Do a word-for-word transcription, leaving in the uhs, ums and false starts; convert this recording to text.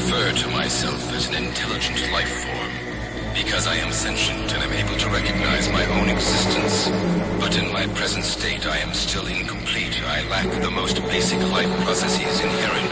refer to myself as an intelligent life form because I am sentient and am able to recognize my own existence. But in my present state, I am still incomplete. I lack the most basic life processes inherent